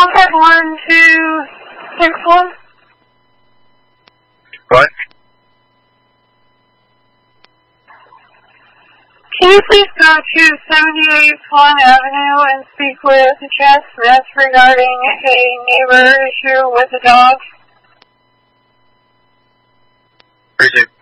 Contact 1261. What? Can you please go to 78 Swan Avenue and speak with Jess Smith regarding a neighbor issue with a dog? Appreciate it.